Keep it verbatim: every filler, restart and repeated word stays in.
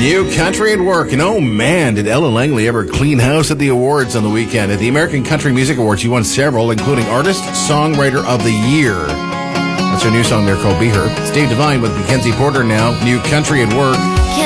New Country at Work. And oh man, did Ella Langley ever clean house at the awards on the weekend. At the American Country Music Awards, she won several, including Artist Songwriter of the Year. That's her new song there called Be Her. It's Dave Devine with Mackenzie Porter now. New Country at Work.